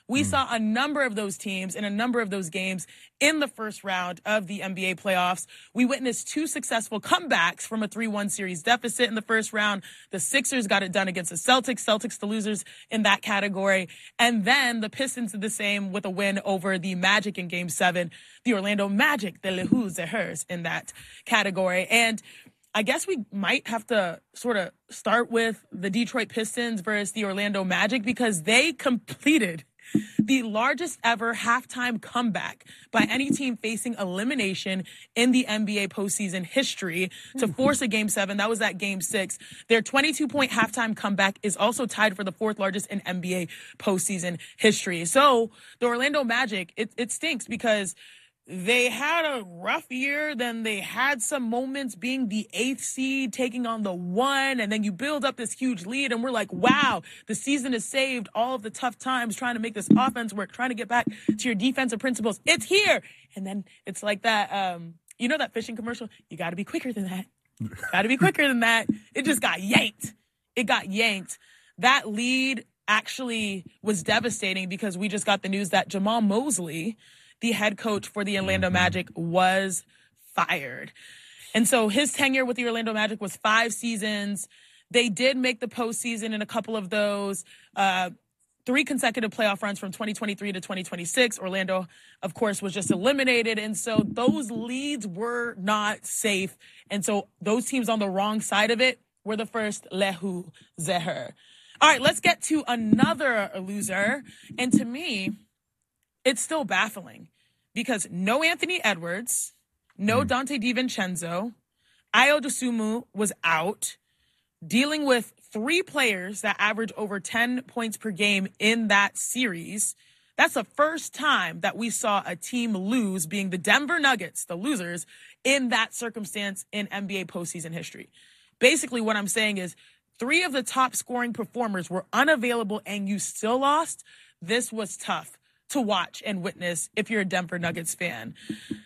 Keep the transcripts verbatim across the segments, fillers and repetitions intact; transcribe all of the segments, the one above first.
We Mm. saw a number of those teams in a number of those games in the first round of the N B A playoffs. We witnessed two successful comebacks from a three one series deficit in the first round. The Sixers got it done against the Celtics. Celtics the losers in that category. And then the Pistons did the same with a win over the Magic in Game seven. The Orlando Magic, the losers in that category. And I guess we might have to sort of start with the Detroit Pistons versus the Orlando Magic because they completed the largest ever halftime comeback by any team facing elimination in the N B A postseason history to force a game seven. That was that game six. Their twenty-two point halftime comeback is also tied for the fourth largest in N B A postseason history. So the Orlando Magic, it, it stinks because they had a rough year, then they had some moments being the eighth seed, taking on the one, and then you build up this huge lead, and we're like, wow, the season is saved, all of the tough times, trying to make this offense work, trying to get back to your defensive principles. It's here! And then it's like that, um, you know that fishing commercial? You gotta be quicker than that. Gotta be quicker than that. It just got yanked. It got yanked. That lead actually was devastating because we just got the news that Jamal Mosley, the head coach for the Orlando Magic, was fired. And so his tenure with the Orlando Magic was five seasons. They did make the postseason in a couple of those, uh, three consecutive playoff runs from twenty twenty-three to twenty twenty-six. Orlando, of course, was just eliminated. And so those leads were not safe. And so those teams on the wrong side of it were the first Lehu Zeher. All right, let's get to another loser. And to me, it's still baffling because no Anthony Edwards, no mm. Dante DiVincenzo, Ayo Dosunmu was out, dealing with three players that average over ten points per game in that series. That's the first time that we saw a team lose, being the Denver Nuggets, the losers, in that circumstance in N B A postseason history. Basically, what I'm saying is three of the top scoring performers were unavailable and you still lost. This was tough to watch and witness if you're a Denver Nuggets fan.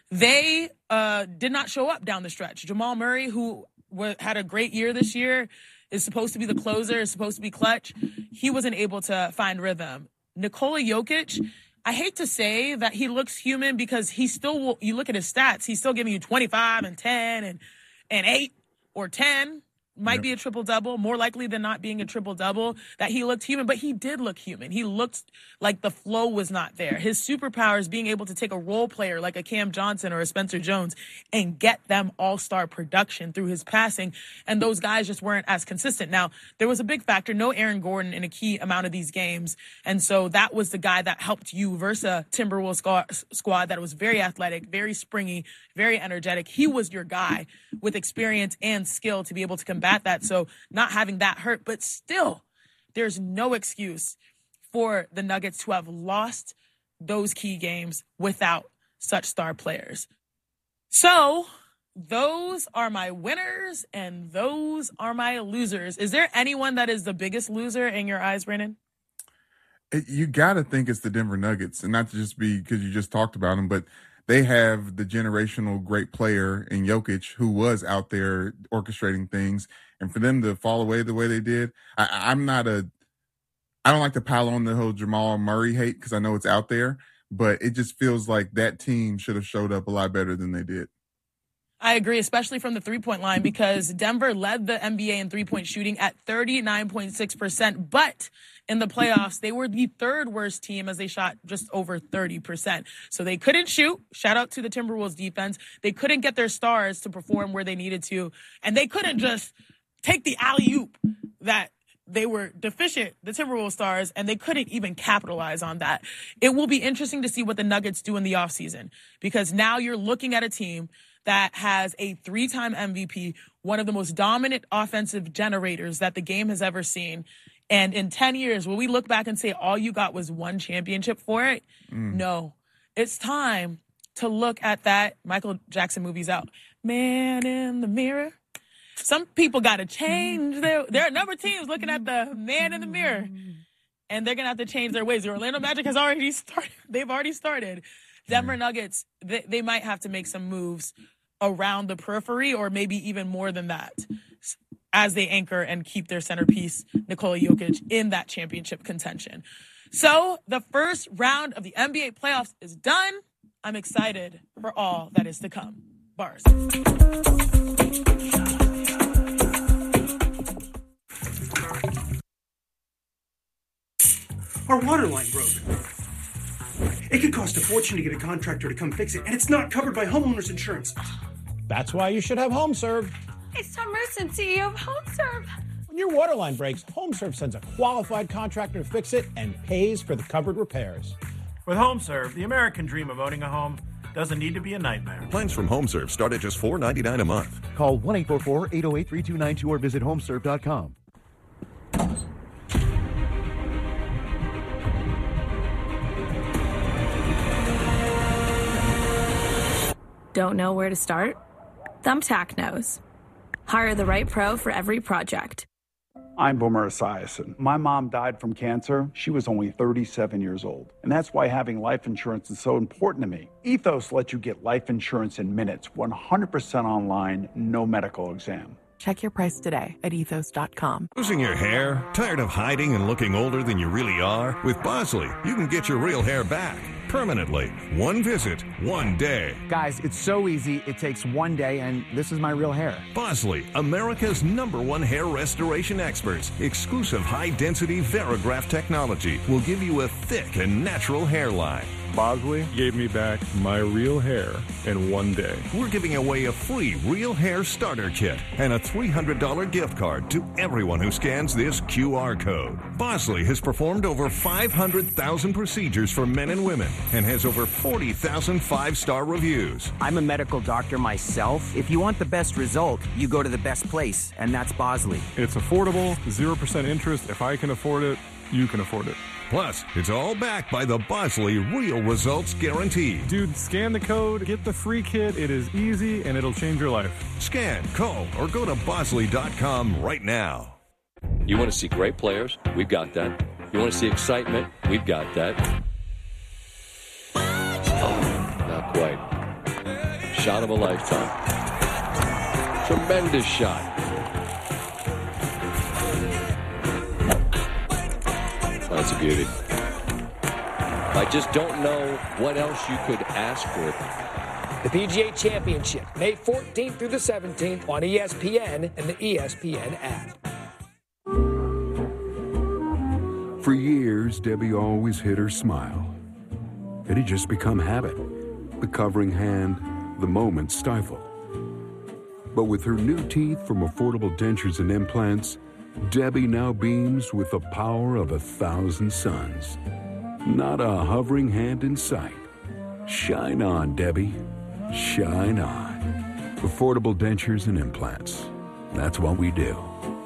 They uh, did not show up down the stretch. Jamal Murray, who w- had a great year this year, is supposed to be the closer, is supposed to be clutch. He wasn't able to find rhythm. Nikola Jokic, I hate to say that he looks human because he still will, you look at his stats, he's still giving you twenty-five and ten and, and eight or ten. Might yep. be a triple-double, more likely than not being a triple-double, that he looked human, but he did look human. He looked like the flow was not there. His superpower is being able to take a role player like a Cam Johnson or a Spencer Jones and get them all-star production through his passing, and those guys just weren't as consistent. Now, there was a big factor, no Aaron Gordon in a key amount of these games, and so that was the guy that helped you versus a Timberwolves squad that was very athletic, very springy, very energetic. He was your guy with experience and skill to be able to combat that. So not having that hurt, but still there's no excuse for the Nuggets to have lost those key games without such star players. So those are my winners and those are my losers. Is there anyone that is the biggest loser in your eyes, Brandon? You got to think it's the Denver Nuggets, and not to just be because you just talked about them, but they have the generational great player in Jokic who was out there orchestrating things. And for them to fall away the way they did, I, I'm not a – I don't like to pile on the whole Jamal Murray hate because I know it's out there, but it just feels like that team should have showed up a lot better than they did. I agree, especially from the three-point line because Denver led the N B A in three-point shooting at thirty-nine point six percent, but in the playoffs, they were the third worst team as they shot just over thirty percent. So they couldn't shoot. Shout out to the Timberwolves defense. They couldn't get their stars to perform where they needed to, and they couldn't just take the alley-oop that they were deficient, the Timberwolves stars, and they couldn't even capitalize on that. It will be interesting to see what the Nuggets do in the offseason because now you're looking at a team that has a three-time M V P, one of the most dominant offensive generators that the game has ever seen. And in ten years, will we look back and say all you got was one championship for it? Mm. No. It's time to look at that. Michael Jackson movie's out. Man in the mirror. Some people got to change their, there are a number of teams looking at the man in the mirror, and they're going to have to change their ways. The Orlando Magic has already started. They've already started. Denver Nuggets, they, they might have to make some moves around the periphery or maybe even more than that as they anchor and keep their centerpiece, Nikola Jokic, in that championship contention. So the first round of the N B A playoffs is done. I'm excited for all that is to come. Bars. Our water line broke. It could cost a fortune to get a contractor to come fix it, and it's not covered by homeowners insurance. That's why you should have HomeServe. It's Tom Merson, C E O of HomeServe. When your water line breaks, HomeServe sends a qualified contractor to fix it and pays for the covered repairs. With HomeServe, the American dream of owning a home doesn't need to be a nightmare. Plans from HomeServe start at just four dollars and ninety-nine cents a month. Call one eight four four, eight oh eight, three two nine two or visit homeserve dot com. Don't know where to start? Thumbtack knows. Hire the right pro for every project. I'm Boomer Esiason. My mom died from cancer. She was only thirty-seven years old. And that's why having life insurance is so important to me. Ethos lets you get life insurance in minutes, one hundred percent online, no medical exam. Check your price today at ethos dot com. Losing your hair? Tired of hiding and looking older than you really are? With Bosley, you can get your real hair back permanently. One visit, one day. Guys, it's so easy. It takes one day, and this is my real hair. Bosley, America's number one hair restoration experts. Exclusive high-density Verigraph technology will give you a thick and natural hairline. Bosley gave me back my real hair in one day. We're giving away a free real hair starter kit and a three hundred dollars gift card to everyone who scans this Q R code. Bosley has performed over five hundred thousand procedures for men and women and has over forty thousand five-star reviews. I'm a medical doctor myself. If you want the best result, you go to the best place, and that's Bosley. It's affordable, zero percent interest. If I can afford it, you can afford it. Plus, it's all backed by the Bosley Real Results Guarantee. Dude, scan the code, get the free kit. It is easy, and it'll change your life. Scan, call, or go to bosley dot com right now. You want to see great players? We've got that. You want to see excitement? We've got that. Oh, not quite. Shot of a lifetime. Tremendous shot. That's a beauty. I just don't know what else you could ask for. The P G A Championship, May fourteenth through the seventeenth on E S P N and the E S P N app. For years, Debbie always hid her smile. It had just become habit. The covering hand, the moment stifled. But with her new teeth from Affordable Dentures and Implants, Debbie now beams with the power of a thousand suns. Not a hovering hand in sight. Shine on, Debbie. Shine on. Affordable Dentures and Implants. That's what we do.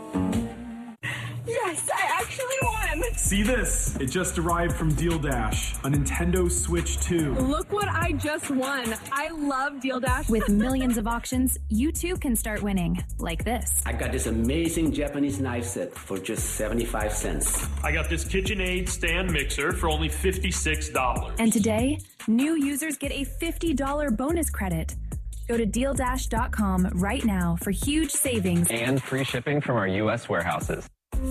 Yes, I actually won! See this? It just arrived from Deal Dash, a Nintendo Switch two. Look what I just won. I love Deal Dash. With millions of auctions, you too can start winning, like this. I got this amazing Japanese knife set for just seventy-five cents. I got this KitchenAid stand mixer for only fifty-six dollars. And today, new users get a fifty dollars bonus credit. Go to deal dash dot com right now for huge savings and free shipping from our U S warehouses.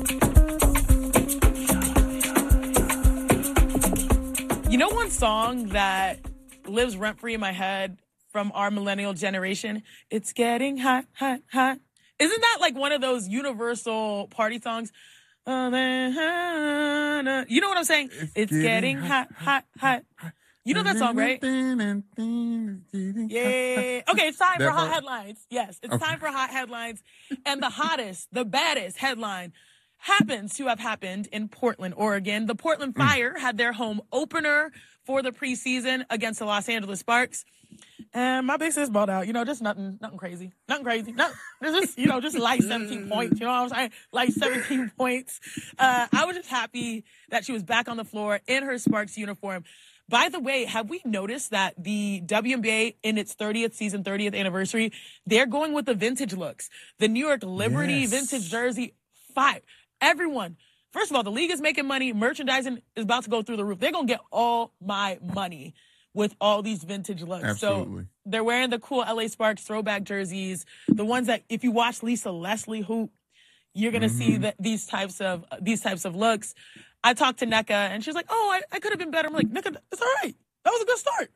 You know one song that lives rent-free in my head from our millennial generation? It's getting hot, hot, hot. Isn't that like one of those universal party songs? You know what I'm saying? It's, it's getting, getting hot, hot, hot. hot. You know that song, right? Yeah. Okay, it's time for hot headlines. Yes, it's okay. time for hot headlines. And the hottest, the baddest headline happens to have happened in Portland, Oregon. The Portland Fire had their home opener for the preseason against the Los Angeles Sparks. And my big sis balled out. You know, just nothing, nothing crazy. Nothing crazy. Nothing, just, you know, just light seventeen points. You know what I'm saying? Light seventeen points. Uh, I was just happy that she was back on the floor in her Sparks uniform. By the way, have we noticed that the W N B A in its thirtieth season, thirtieth anniversary, they're going with the vintage looks. The New York Liberty yes. vintage jersey, fire. Everyone, first of all, the league is making money. Merchandising is about to go through the roof. They're going to get all my money with all these vintage looks. Absolutely. So they're wearing the cool L A Sparks throwback jerseys, the ones that if you watch Lisa Leslie hoop, you're going to mm-hmm. see that these types of these types of looks. I talked to Nneka, and she's like, oh, I, I could have been better. I'm like, Nneka, it's all right. That was a good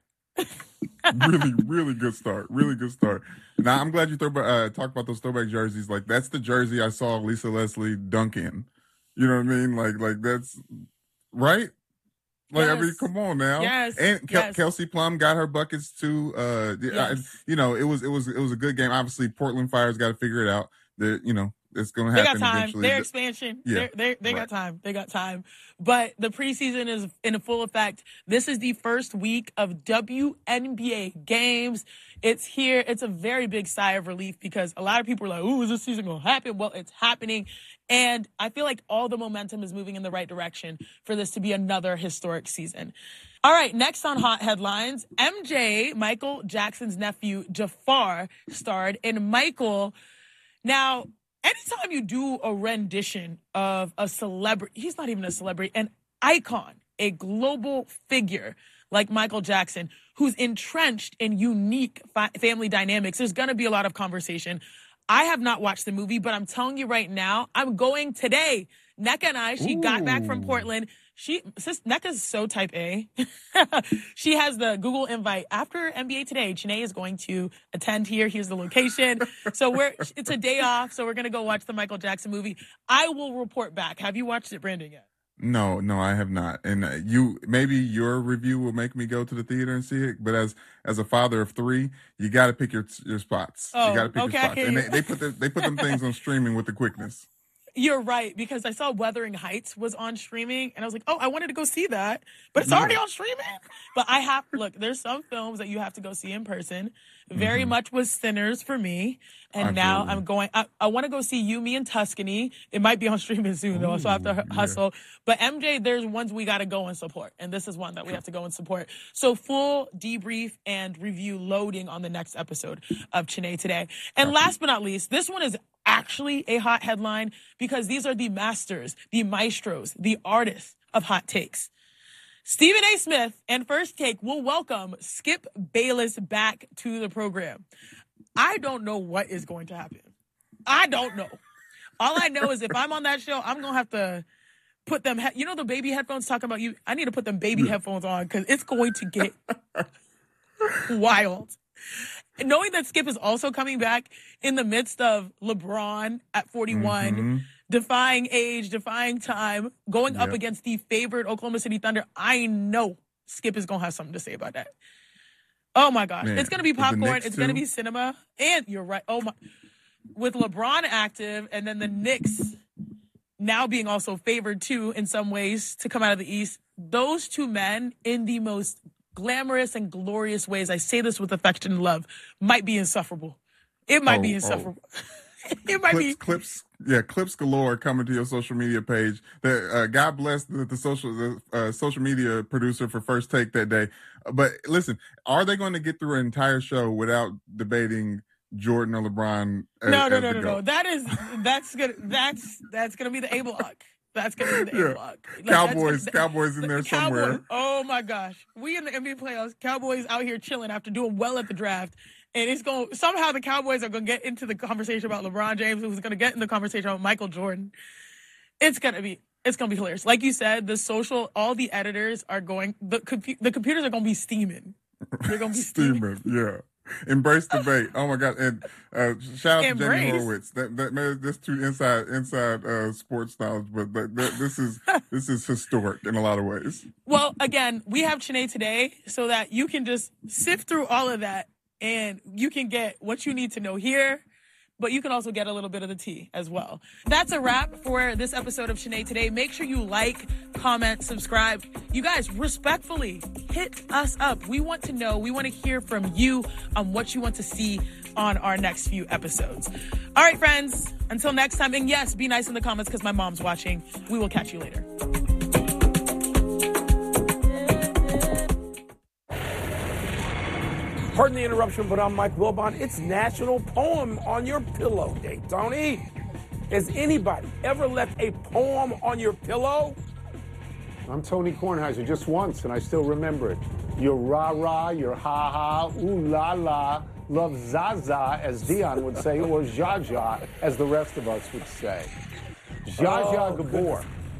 start. really, really good start. Really good start. Now, I'm glad you throw, uh, talk about those throwback jerseys. Like, that's the jersey I saw Lisa Leslie dunk in. You know what I mean? Like, like that's right. Like, yes. I mean, come on now. Yes. And Kel- yes. Kelsey Plum got her buckets too. Uh, yes. I, you know, it was it was it was a good game. Obviously, Portland Fire's got to figure it out. That you know, it's going to happen. They got time. Eventually. Their expansion. Yeah. They're, they're, they right. got time. They got time. But the preseason is in full effect. This is the first week of W N B A games. It's here. It's a very big sigh of relief because a lot of people are like, ooh, is this season going to happen? Well, it's happening. And I feel like all the momentum is moving in the right direction for this to be another historic season. All right, next on Hot Headlines, M J, Michael Jackson's nephew, Jafar, starred in Michael. Now, anytime you do a rendition of a celebrity, he's not even a celebrity, an icon, a global figure like Michael Jackson, who's entrenched in unique fa- family dynamics, there's going to be a lot of conversation. I have not watched the movie, but I'm telling you right now, I'm going today. Nneka and I, she Ooh. got back from Portland. She, sis, Nneka's so type A. She has the Google invite. After N B A Today, Janae is going to attend here. Here's the location. So we're, it's a day off, so we're going to go watch the Michael Jackson movie. I will report back. Have you watched it, Brandon, yet? No, no, I have not. And uh, you, maybe your review will make me go to the theater and see it. But as as a father of three, you got to pick your your spots. Oh, you got to pick okay. your spots. And they, they put the, they put them things on streaming with the quickness. You're right, because I saw Wuthering Heights was on streaming, and I was like, oh, I wanted to go see that, but it's already on streaming. But I have, look, there's some films that you have to go see in person. Very mm-hmm. much was Sinners for me, and Absolutely. now I'm going, I, I want to go see You, Me, and Tuscany. It might be on streaming soon, though, Ooh, so I have to hustle. Yeah. But M J, there's ones we got to go and support, and this is one that we have to go and support. So full debrief and review loading on the next episode of Chine Today. And last but not least, this one is actually a hot headline because these are the masters, the maestros, the artists of hot takes. Stephen A. Smith and First Take will welcome Skip Bayless back to the program. I don't know what is going to happen. I don't know. All I know is if I'm on that show, I'm going to have to put them, he- you know the baby headphones talking about you? I need to put them baby headphones on because it's going to get wild. Knowing that Skip is also coming back in the midst of LeBron at forty-one, mm-hmm. defying age, defying time, going yep. up against the favored Oklahoma City Thunder, I know Skip is going to have something to say about that. Oh, my gosh. Man, it's going to be popcorn. It's going to be cinema. And you're right. Oh, my. With LeBron active and then the Knicks now being also favored, too, in some ways, to come out of the East, those two men in the most glamorous and glorious ways, I say this with affection and love, might be insufferable. It might oh, be insufferable. Oh. It might clips, be. Clips, yeah, clips galore coming to your social media page. The, uh, God bless the, the social the, uh, social media producer for First Take that day. But listen, are they going to get through an entire show without debating Jordan or LeBron? As, no, no, as no, no, goat? no. That is that's gonna that's that's gonna be the A block. That's gonna be the yeah. A block. Like, Cowboys, Cowboys in there the Cowboys, somewhere. Oh my gosh, we in the N B A playoffs. Cowboys out here chilling after doing well at the draft. And it's going somehow the Cowboys are going to get into the conversation about LeBron James, who's going to get in the conversation about Michael Jordan. It's going to be it's going to be hilarious. Like you said, the social, all the editors are going, the compu- the computers are going to be steaming. They're going to be steaming. steaming. Yeah. Embrace debate. Oh my God! And uh, shout out Embrace. to Jamie Horowitz. That that man, this too inside inside uh, sports knowledge, but that, that, this is this is historic in a lot of ways. Well, again, we have Chine Today so that you can just sift through all of that. And you can get what you need to know here, but you can also get a little bit of the tea as well. That's a wrap for this episode of Chine Today. Make sure you like, comment, subscribe. You guys, respectfully, hit us up. We want to know, we want to hear from you on what you want to see on our next few episodes. All right, friends, until next time. And yes, be nice in the comments because my mom's watching. We will catch you later. Pardon the interruption, but I'm Mike Wilbon. It's National Poem on Your Pillow Day, Tony. Has anybody ever left a poem on your pillow? I'm Tony Kornheiser, just once, and I still remember it. Your rah-rah, your ha-ha, ooh-la-la, love Zaza, as Dion would say, or Zsa-Zsa, as the rest of us would say. Zsa Zsa Oh, Gabor.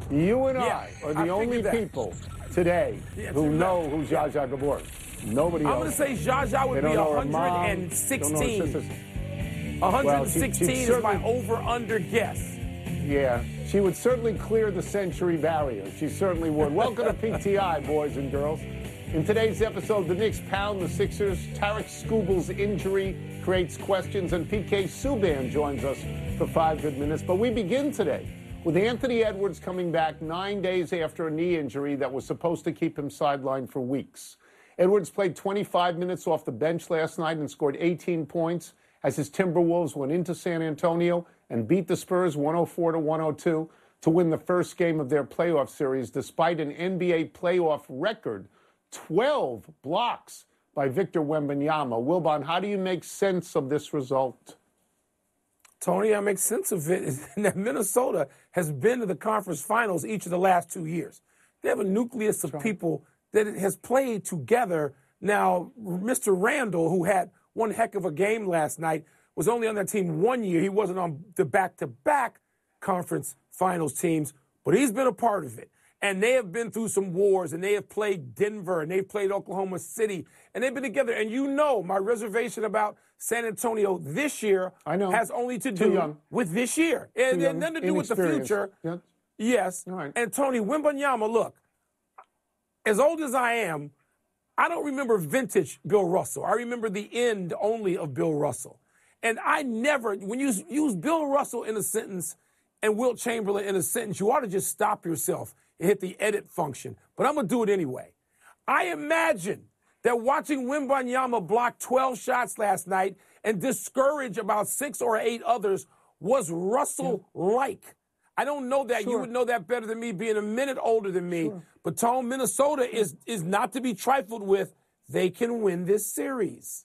You and Yeah, I are I the only figured that. people today Yeah, who true know that. who Zsa Zsa Gabor is. Nobody I'm else. going to say Zsa Zsa would They be don't know her mom, one don't know her sixteen. sisters. one sixteen Well, she- she'd is my certainly- over-under guess. Yeah, she would certainly clear the century barrier. She certainly would. Welcome to P T I, boys and girls. In today's episode, the Knicks pound the Sixers. Tarek Skubal's injury creates questions, and P K Subban joins us for five good minutes. But we begin today with Anthony Edwards coming back nine days after a knee injury that was supposed to keep him sidelined for weeks. Edwards played twenty-five minutes off the bench last night and scored eighteen points as his Timberwolves went into San Antonio and beat the Spurs one oh four to one oh two to win the first game of their playoff series, despite an N B A playoff record, twelve blocks by Victor Wembanyama. Wilbon, how do you make sense of this result? Tony, I make sense of it is that Minnesota has been to the conference finals each of the last two years. They have a nucleus of people that has played together. Now, Mister Randall, who had one heck of a game last night, was only on that team one year. He wasn't on the back-to-back conference finals teams, but he's been a part of it. And they have been through some wars, and they have played Denver, and they've played Oklahoma City, and they've been together. And you know my reservation about San Antonio this year I know. has only to Too do young. with this year. It Too had young. nothing to do with the Inexperienced. future. Yeah. Yes. right. And Tony, Wembanyama, look, as old as I am, I don't remember vintage Bill Russell. I remember the end only of Bill Russell. And I never, when you use Bill Russell in a sentence and Wilt Chamberlain in a sentence, you ought to just stop yourself and hit the edit function. But I'm going to do it anyway. I imagine that watching Wembanyama block twelve shots last night and discourage about six or eight others was Russell-like. I don't know that. Sure. You would know that better than me, being a minute older than me. Sure. But Tone, Minnesota is, is not to be trifled with. They can win this series.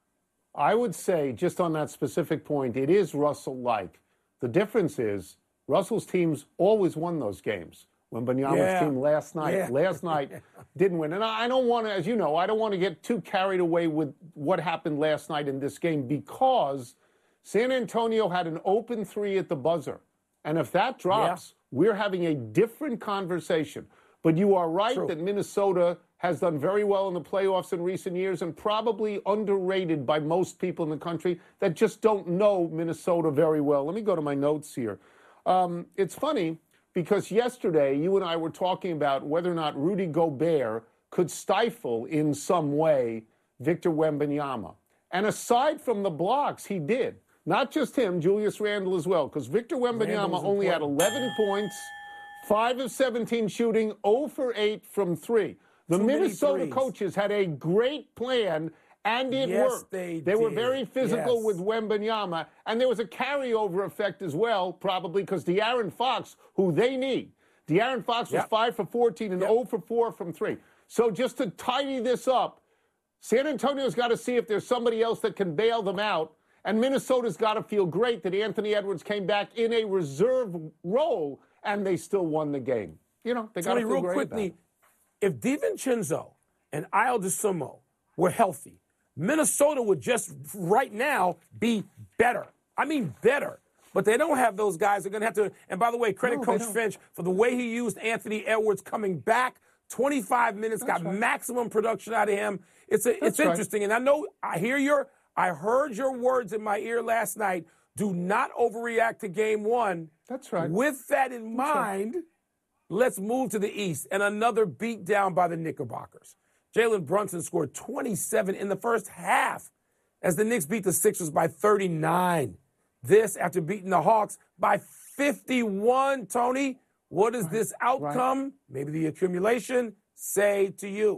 I would say, just on that specific point, it is Russell-like. The difference is Russell's teams always won those games. When Wembanyama's Yeah. team last night, Yeah. last night didn't win. And I I don't want to, as you know, I don't want to get too carried away with what happened last night in this game because San Antonio had an open three at the buzzer. And if that drops, we're having a different conversation. But you are right True. that Minnesota has done very well in the playoffs in recent years and probably underrated by most people in the country that just don't know Minnesota very well. Let me go to my notes here. Um, it's funny because yesterday you and I were talking about whether or not Rudy Gobert could stifle in some way Victor Wembanyama. And aside from the blocks, he did. Not just him, Julius Randle as well, because Victor Wembanyama only had eleven points, five of seventeen shooting, zero for eight from three. The Too many Minnesota threes. coaches had a great plan, and it Yes, worked. they were did. very physical Yes. with Wembanyama, and there was a carryover effect as well, probably because De'Aaron Fox, who they need, De'Aaron Fox was Yep. five for fourteen and Yep. zero for four from three. So just to tidy this up, San Antonio's got to see if there's somebody else that can bail them out. And Minnesota's got to feel great that Anthony Edwards came back in a reserve role and they still won the game. You know, they got to Tony, feel real great quickly, about if DiVincenzo and Ayo DeSumo were healthy, Minnesota would just right now be better. I mean, better. But they don't have those guys. They're going to have to. And by the way, credit No, they Coach don't. Finch for the way he used Anthony Edwards coming back. twenty-five minutes, That's got right. maximum production out of him. It's a, That's it's right. interesting. And I know I hear your, I heard your words in my ear last night. Do not overreact to game one. That's right. With that in mind, let's move to the East and another beat down by the Knickerbockers. Jalen Brunson scored twenty-seven in the first half as the Knicks beat the Sixers by thirty-nine. This after beating the Hawks by fifty-one. Tony, what does this outcome, maybe the accumulation, say to you?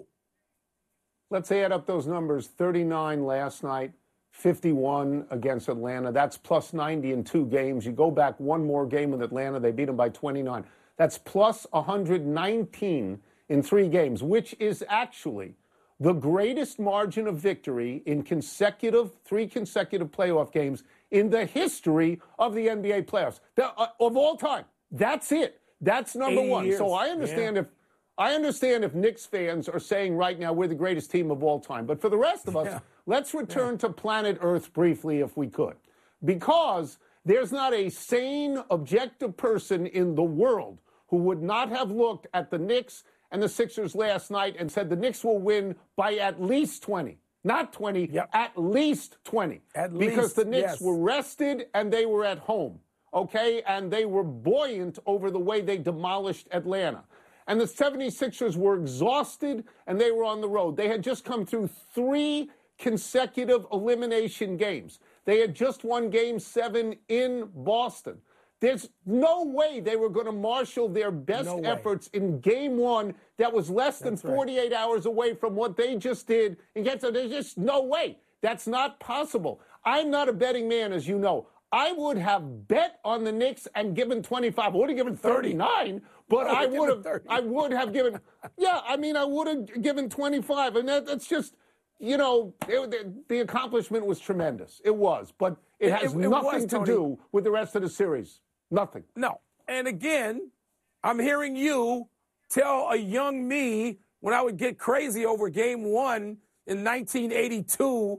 Let's add up those numbers. thirty-nine last night, fifty-one against Atlanta. That's plus ninety in two games. You go back one more game with Atlanta, they beat them by twenty-nine. That's plus one hundred nineteen in three games, which is actually the greatest margin of victory in consecutive, three consecutive playoff games in the history of the N B A playoffs. The, uh, of all time. That's it. That's number eighty one. years. So I understand Yeah. if I understand if Knicks fans are saying right now we're the greatest team of all time. But for the rest of us, Yeah. let's return to planet Earth briefly if we could. Because there's not a sane, objective person in the world who would not have looked at the Knicks and the Sixers last night and said the Knicks will win by at least twenty. Not twenty, yep. At least twenty. At because least, the Knicks yes. were rested and they were at home, okay? And they were buoyant over the way they demolished Atlanta. And the seventy-sixers were exhausted and they were on the road. They had just come through three consecutive elimination games. They had just won game seven in Boston. There's no way they were going to marshal their best No way. efforts in game one that was less than That's right. forty-eight hours away from what they just did. And get so there's just no way. That's not possible. I'm not a betting man, as you know. I would have bet on the Knicks and given twenty-five. I would have given thirty-nine, but I would have I would have given yeah, I mean I would have given twenty-five. And that, that's just, you know, it, the, the accomplishment was tremendous. It was, but it, It- has it- it nothing was, to Tony. do with the rest of the series. Nothing. No. And again, I'm hearing you tell a young me when I would get crazy over game one in nineteen eighty-two,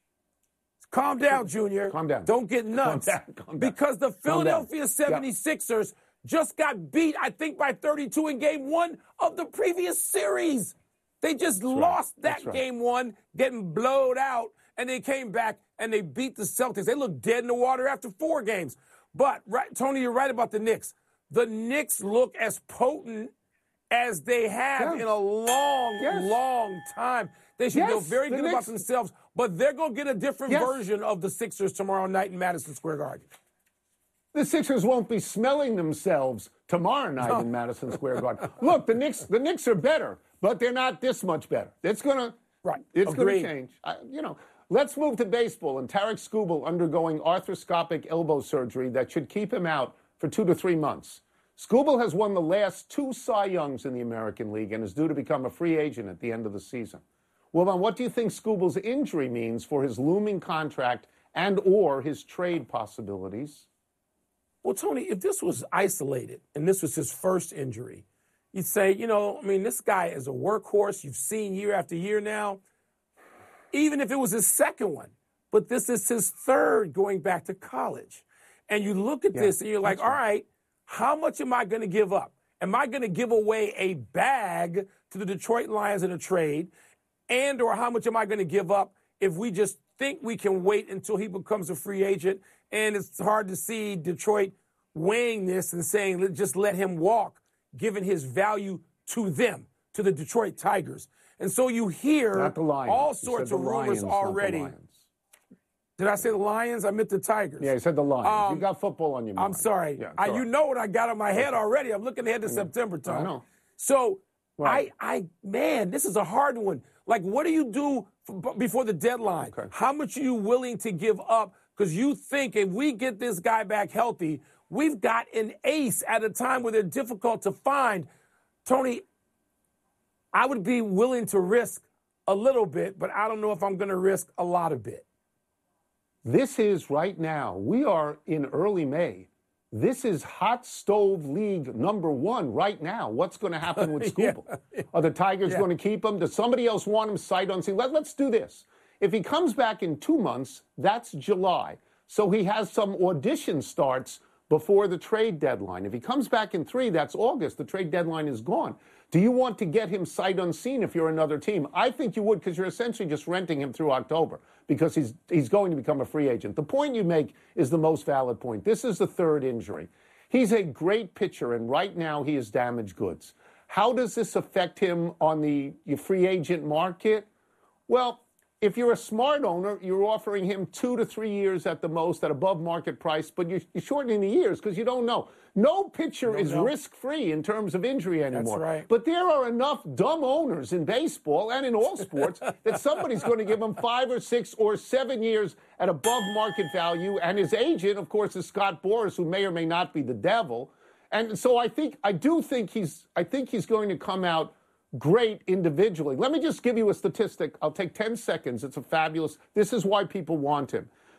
calm down, Junior. Calm down. Don't get nuts. Calm down. Calm down. Because the Calm down. Philadelphia Yeah. seventy-sixers just got beat, I think, by thirty-two in game one of the previous series. They just lost that That's right. game one, getting blowed out, and they came back and they beat the Celtics. They looked dead in the water after four games. But, right, Tony, you're right about the Knicks. The Knicks look as potent as they have Yeah. in a long, Yes. long time. They should Yes, feel very the good about Knicks- themselves, but they're going to get a different Yes. version of the Sixers tomorrow night in Madison Square Garden. The Sixers won't be smelling themselves tomorrow night No. in Madison Square Garden. Look, the Knicks, the Knicks are better, but they're not this much better. It's gonna, right? It's gonna Agreed. change. I, you know, let's move to baseball. And Tarek Skubal undergoing arthroscopic elbow surgery that should keep him out for two to three months. Skubal has won the last two Cy Youngs in the American League and is due to become a free agent at the end of the season. Well, then, what do you think Skubal's injury means for his looming contract and or his trade possibilities? Well, Tony, if this was isolated and this was his first injury, you'd say, you know, I mean, this guy is a workhorse you've seen year after year now, even if it was his second one. But this is his third going back to college. And you look at Yeah, this and you're like, that's all right. right, how much am I going to give up? Am I going to give away a bag to the Detroit Lions in a trade? And or how much am I going to give up if we just think we can wait until he becomes a free agent? And it's hard to see Detroit weighing this and saying, "Let- just let him walk, given his value to them, to the Detroit Tigers. And so you hear Not the Lions. all You sorts said of the rumors Lions, not the already. Lions. Did I say the Lions? I meant the Tigers. Yeah, you said the Lions. Um, you got football on your mind. I'm sorry. Yeah, it's I, all you right. know what I got on my head already. I'm looking ahead to September, Tom. I know. So, Right. I, I, man, this is a hard one. Like, what do you do f- before the deadline? Okay. How much are you willing to give up? Because you think if we get this guy back healthy, we've got an ace at a time where they're difficult to find. Tony, I would be willing to risk a little bit, but I don't know if I'm going to risk a lot of it. This is right now. We are in early May. This is hot stove league number one right now. What's going to happen with Skubal? Yeah. Are the Tigers Yeah. going to keep him? Does somebody else want him sight unseen? Let, let's do this. If he comes back in two months, that's July. So he has some audition starts before the trade deadline. If he comes back in three, that's August. The trade deadline is gone. Do you want to get him sight unseen if you're another team? I think you would, because you're essentially just renting him through October because he's he's going to become a free agent. The point you make is the most valid point. This is the third injury. He's a great pitcher, and right now he is damaged goods. How does this affect him on the free agent market? Well, if you're a smart owner, you're offering him two to three years at the most at above market price, but you're, you're shortening the years because you don't know. No pitcher Don't is know. risk-free in terms of injury anymore. right. But there are enough dumb owners in baseball and in all sports that somebody's going to give him five or six or seven years at above market value. And his agent, of course, is Scott Boras, who may or may not be the devil. And so I think, I do think he's, I think he's going to come out great individually. Let me just give you a statistic. I'll take ten seconds. It's a fabulous, this is why people want him.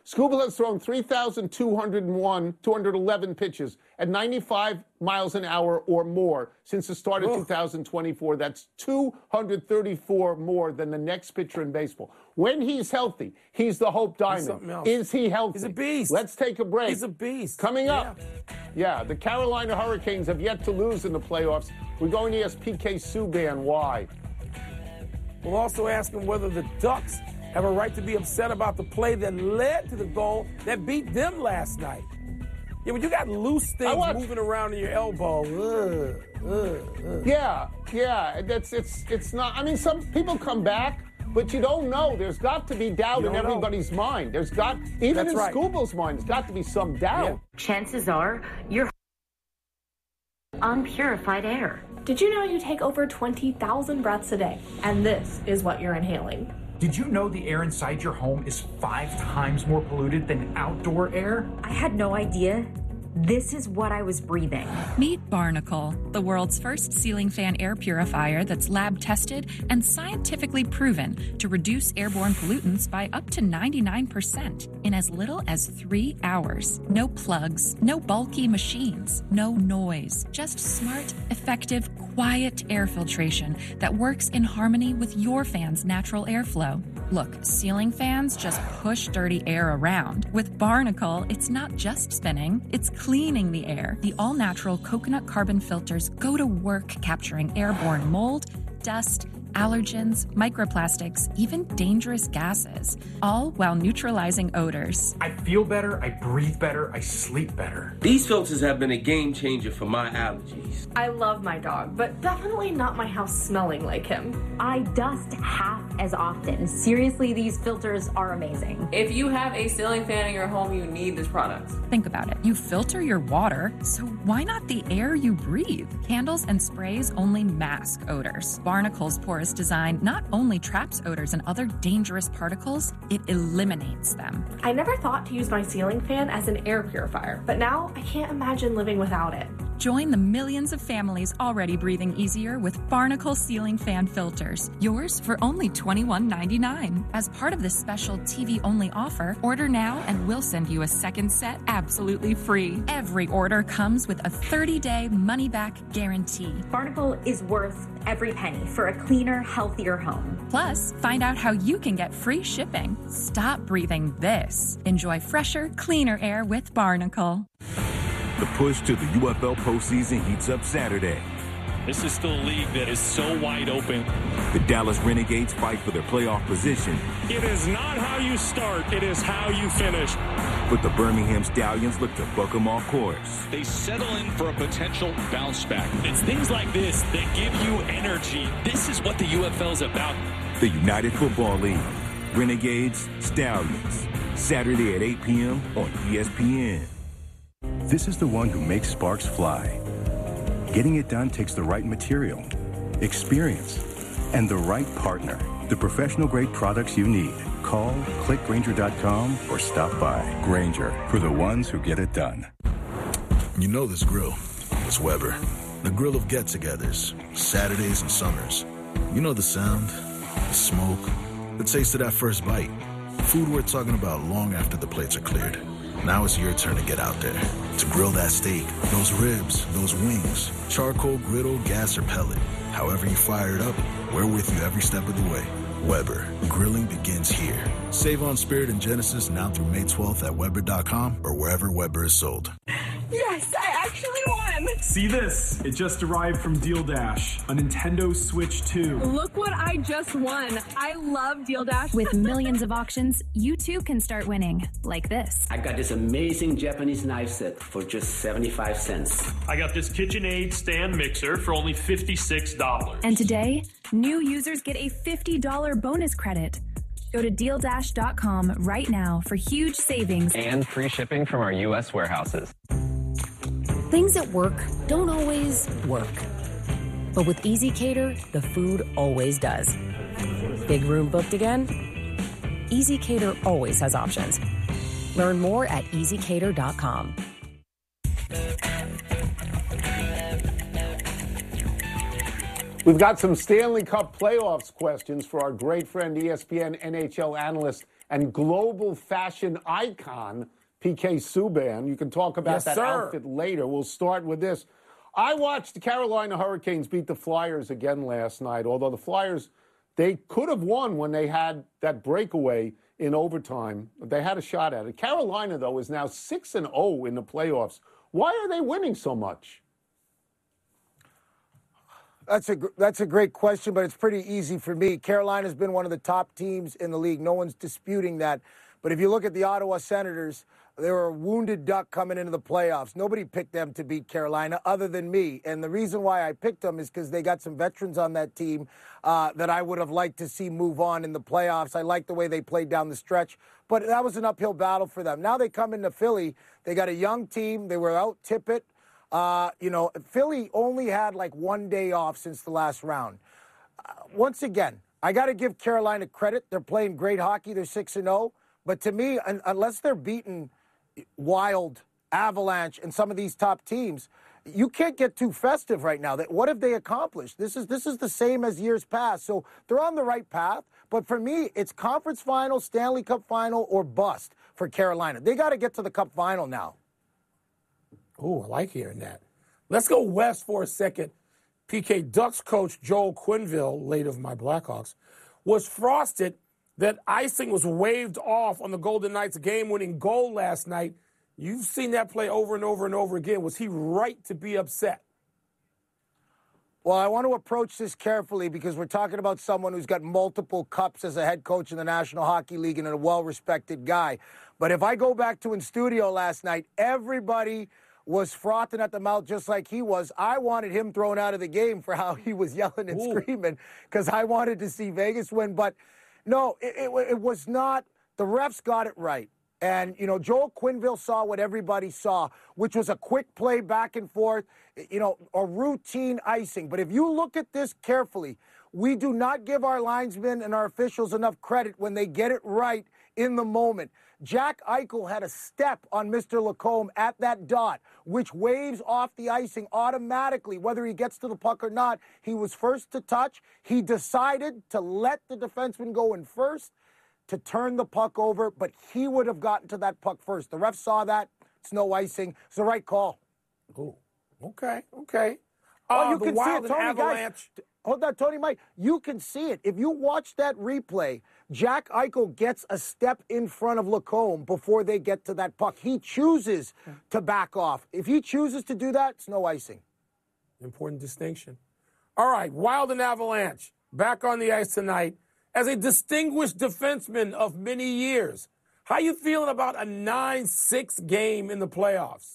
Skubal has thrown three thousand two hundred one, two hundred eleven pitches at ninety-five miles an hour or more since the start of two thousand twenty-four. That's two hundred thirty-four more than the next pitcher in baseball. When he's healthy, he's the Hope Diamond. Is he healthy? He's a beast. Let's take a break. He's a beast. Coming up, yeah, the Carolina Hurricanes have yet to lose in the playoffs. We're going to ask P K Subban why. We'll also ask him whether the Ducks have a right to be upset about the play that led to the goal that beat them last night. Yeah, when you got loose things watched, moving around in your elbow. Ugh, ugh, ugh. Yeah, yeah, that's it's it's not. I mean, some people come back, but you don't know. There's got to be doubt in everybody's know. mind. There's got even that's in right. Skubal's mind. There's got to be some doubt. Yeah. Chances are you're unpurified air. Did you know you take over twenty thousand breaths a day, and this is what you're inhaling? Did you know the air inside your home is five times more polluted than outdoor air? I had no idea. This is what I was breathing. Meet Barnacle, the world's first ceiling fan air purifier that's lab tested and scientifically proven to reduce airborne pollutants by up to ninety-nine percent in as little as three hours. No plugs, no bulky machines, no noise, just smart, effective, quiet air filtration that works in harmony with your fan's natural airflow. Look, ceiling fans just push dirty air around. With Barnacle, it's not just spinning, it's cleaning the air. The all-natural coconut carbon filters go to work capturing airborne mold, dust, allergens, microplastics, even dangerous gases, all while neutralizing odors. I feel better, I breathe better, I sleep better. These filters have been a game changer for my allergies. I love my dog, but definitely not my house smelling like him. I dust half as often. Seriously, these filters are amazing. If you have a ceiling fan in your home, you need this product. Think about it. You filter your water, so why not the air you breathe? Candles and sprays only mask odors. Barnacle's porous design not only traps odors and other dangerous particles, it eliminates them. I never thought to use my ceiling fan as an air purifier, but now I can't imagine living without it. Join the millions of families already breathing easier with Barnacle ceiling fan filters. Yours for only twenty-one ninety-nine. As part of this special T V-only offer, order now and we'll send you a second set absolutely free. Every order comes with a thirty-day money-back guarantee. Barnacle is worth every penny for a cleaner, healthier home. Plus, find out how you can get free shipping. Stop breathing this. Enjoy fresher, cleaner air with Barnacle. The push to the U F L postseason heats up Saturday. This is still a league that is so wide open. The Dallas Renegades fight for their playoff position. It is not how you start, it is how you finish. But the Birmingham Stallions look to buck them off course. They settle in for a potential bounce back. It's things like this that give you energy. This is what the U F L is about. The United Football League. Renegades, Stallions. Saturday at eight p.m. on E S P N. This is the one who makes sparks fly. Getting it done takes the right material, experience, and the right partner. The professional-grade products you need. Call, click Grainger dot com, or stop by. Grainger, for the ones who get it done. You know this grill. It's Weber. The grill of get-togethers, Saturdays and summers. You know the sound, the smoke, the taste of that first bite. Food we're talking about long after the plates are cleared. Now it's your turn to get out there, to grill that steak, those ribs, those wings, charcoal, griddle, gas, or pellet. However you fire it up, we're with you every step of the way. Weber, grilling begins here. Save on Spirit and Genesis now through May twelfth at Weber dot com or wherever Weber is sold. Yes, I actually won! See this? It just arrived from Deal Dash, a Nintendo Switch two. Look what I just won. I love Deal Dash. With millions of auctions, you too can start winning, like this. I got this amazing Japanese knife set for just seventy-five cents. I got this KitchenAid stand mixer for only fifty-six dollars. And today, new users get a fifty dollars bonus credit. Go to deal dash dot com right now for huge savings and free shipping from our U S warehouses. Things at work don't always work. But with Easy Cater, the food always does. Big room booked again? Easy Cater always has options. Learn more at easy cater dot com. We've got some Stanley Cup playoffs questions for our great friend, E S P N N H L analyst and global fashion icon, P K Subban. You can talk about Yes, that sir. outfit later. We'll start with this. I watched the Carolina Hurricanes beat the Flyers again last night, although the Flyers, they could have won when they had that breakaway in overtime. They had a shot at it. Carolina, though, is now six and oh in the playoffs. Why are they winning so much? That's a gr- that's a great question, but it's pretty easy for me. Carolina's been one of the top teams in the league. No one's disputing that. But if you look at the Ottawa Senators, they were a wounded duck coming into the playoffs. Nobody picked them to beat Carolina other than me. And the reason why I picked them is because they got some veterans on that team uh, that I would have liked to see move on in the playoffs. I like the way they played down the stretch. But that was an uphill battle for them. Now they come into Philly. They got a young team. They were out Tippett. Uh, you know, Philly only had like one day off since the last round. Uh, once again, I got to give Carolina credit. They're playing great hockey. They're six and oh. But to me, un- unless they're beating Wild, Avalanche, and some of these top teams, you can't get too festive right now. That what have they accomplished? This is this is the same as years past. So they're on the right path. But for me, it's conference final, Stanley Cup final, or bust for Carolina. They got to get to the Cup final now. Oh, I like hearing that. Let's go west for a second. P K Ducks coach Joel Quenneville, late of my Blackhawks, was frosted that icing was waved off on the Golden Knights' game-winning goal last night. You've seen that play over and over and over again. Was he right to be upset? Well, I want to approach this carefully because we're talking about someone who's got multiple cups as a head coach in the National Hockey League and a well-respected guy. But if I go back to in studio last night, everybody was frothing at the mouth just like he was. I wanted him thrown out of the game for how he was yelling and Ooh. screaming because I wanted to see Vegas win. But no, it, it, it was not. The refs got it right. And, you know, Joel Quenneville saw what everybody saw, which was a quick play back and forth, you know, a routine icing. But if you look at this carefully, we do not give our linesmen and our officials enough credit when they get it right in the moment. Jack Eichel had a step on Mister Lacombe at that dot, which waves off the icing automatically, whether he gets to the puck or not. He was first to touch. He decided to let the defenseman go in first to turn the puck over, but he would have gotten to that puck first. The ref saw that. It's no icing. It's the right call. Oh, okay, okay. Oh, Uh, you the can see Wild it, and Tony, Avalanche. guys. Hold on, Tony, Mike. You can see it. If you watch that replay, Jack Eichel gets a step in front of Lacombe before they get to that puck. He chooses to back off. If he chooses to do that, it's no icing. Important distinction. All right, Wild and Avalanche back on the ice tonight as a distinguished defenseman of many years. How you feeling about a nine six game in the playoffs?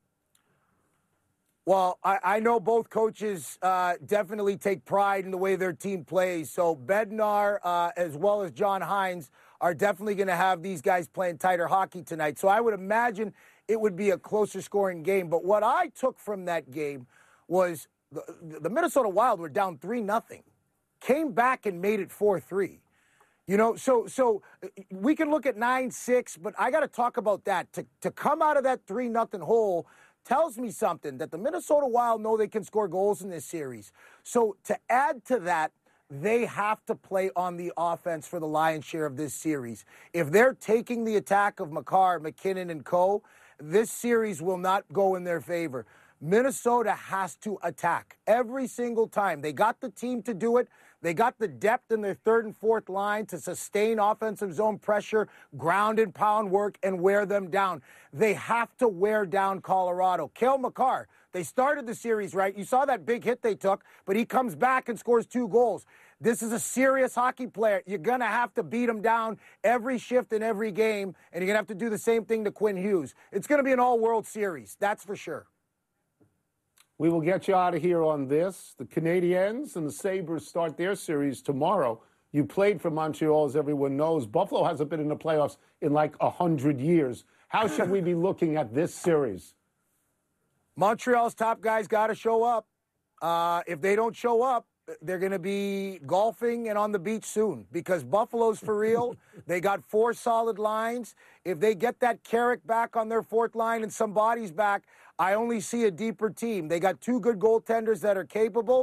Well, I, I know both coaches uh, definitely take pride in the way their team plays. So Bednar, uh, as well as John Hines, are definitely going to have these guys playing tighter hockey tonight. So I would imagine it would be a closer scoring game. But what I took from that game was the, the Minnesota Wild were down three nothing, came back and made it four three. You know, so so we can look at nine six, but I got to talk about that. To, to come out of that three nothing hole tells me something, that the Minnesota Wild know they can score goals in this series. So to add to that, they have to play on the offense for the lion's share of this series. If they're taking the attack of Makar, McKinnon, and co., this series will not go in their favor. Minnesota has to attack every single time. They got the team to do it. They got the depth in their third and fourth line to sustain offensive zone pressure, ground and pound work, and wear them down. They have to wear down Colorado. Cale Makar, they started the series right. You saw that big hit they took, but he comes back and scores two goals. This is a serious hockey player. You're going to have to beat him down every shift in every game, and you're going to have to do the same thing to Quinn Hughes. It's going to be an all-world series, that's for sure. We will get you out of here on this. The Canadiens and the Sabres start their series tomorrow. You played for Montreal, as everyone knows. Buffalo hasn't been in the playoffs in like one hundred years. How should we be looking at this series? Montreal's top guys got to show up. Uh, if they don't show up, they're going to be golfing and on the beach soon because Buffalo's for real. They got four solid lines. If they get that Carrick back on their fourth line and some bodies back, I only see a deeper team. They got two good goaltenders that are capable.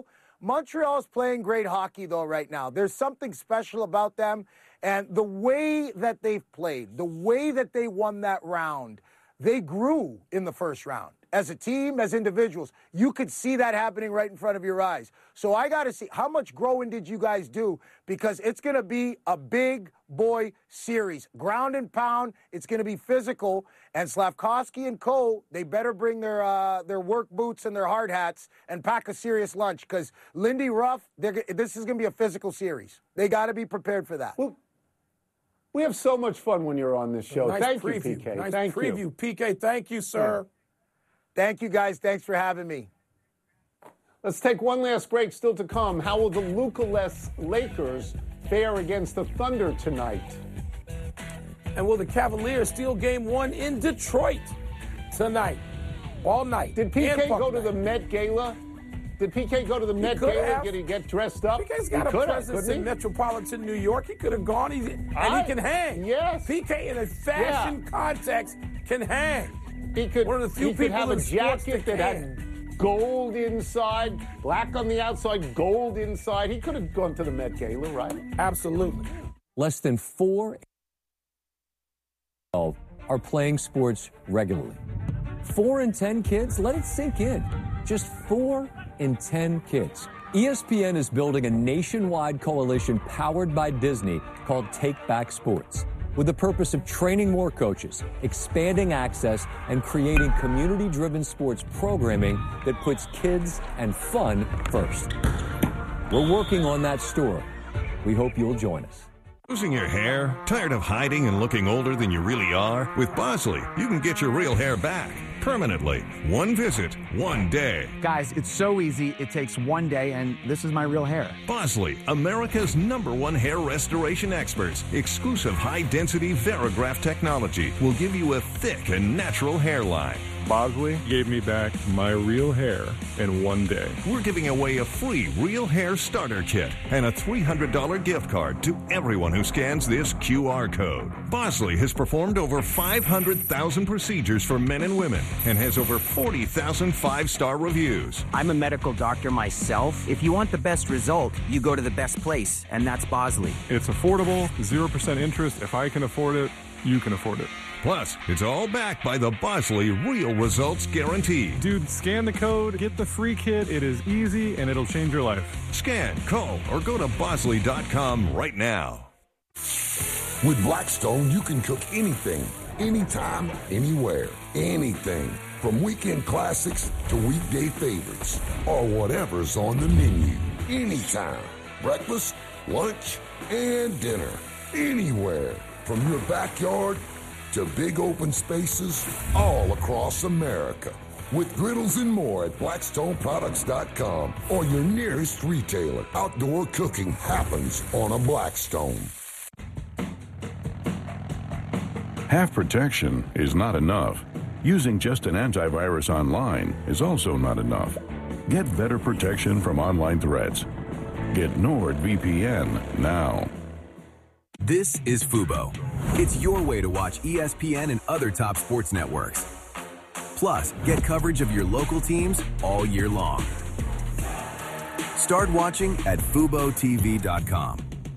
Montreal's playing great hockey, though, right now. There's something special about them. And the way that they've played, the way that they won that round, they grew in the first round. As a team, as individuals, you could see that happening right in front of your eyes. So I got to see, how much growing did you guys do? Because it's going to be a big boy series. Ground and pound, it's going to be physical. And Slavkovsky and co, they better bring their uh, their work boots and their hard hats and pack a serious lunch. Because Lindy Ruff, this is going to be a physical series. They got to be prepared for that. Well, we have so much fun when you're on this show. Nice Thank preview. you, P K. Nice Thank preview. you. P K, thank you, sir. Yeah. Thank you, guys. Thanks for having me. Let's take one last break. Still to come. How will the Luka-less Lakers fare against the Thunder tonight? And will the Cavaliers steal game one in Detroit tonight? All night. Did P K go to night. the Met Gala? Did P K go to the Met Gala? Have. Did he get dressed up? P K's got he a presence in Metropolitan New York. He could have gone, he, and I, he can hang. Yes. P K in a fashion yeah. context can hang. He could, One of the few he could people have a in sports jacket that can. had gold inside, black on the outside, gold inside. He could have gone to the Met Gala, right? Absolutely. Less than four are playing sports regularly. Four in ten kids, let it sink in. Just four in ten kids. E S P N is building a nationwide coalition powered by Disney called Take Back Sports, with the purpose of training more coaches, expanding access, and creating community-driven sports programming that puts kids and fun first. We're working on that story. We hope you'll join us. Losing your hair? Tired of hiding and looking older than you really are? With Bosley, you can get your real hair back permanently. One visit, one day. Guys, it's so easy. It takes one day, and this is my real hair. Bosley, America's number one hair restoration experts. Exclusive high-density Verigraph technology will give you a thick and natural hairline. Bosley gave me back my real hair in one day. We're giving away a free real hair starter kit and a three hundred dollars gift card to everyone who scans this Q R code. Bosley has performed over five hundred thousand procedures for men and women and has over forty thousand five-star reviews. I'm a medical doctor myself. If you want the best result, you go to the best place, and that's Bosley. It's affordable, zero percent interest. If I can afford it, you can afford it. Plus, it's all backed by the Bosley Real Results Guarantee. Dude, scan the code, get the free kit. It is easy, and it'll change your life. Scan, call, or go to Bosley dot com right now. With Blackstone, you can cook anything, anytime, anywhere, anything. From weekend classics to weekday favorites, or whatever's on the menu. Anytime. Breakfast, lunch, and dinner. Anywhere. From your backyard to big open spaces all across America. With griddles and more at Blackstone Products dot com or your nearest retailer. Outdoor cooking happens on a Blackstone. Half protection is not enough. Using just an antivirus online is also not enough. Get better protection from online threats. Get NordVPN now. This is Fubo. It's your way to watch E S P N and other top sports networks. Plus, get coverage of your local teams all year long. Start watching at Fubo T V dot com.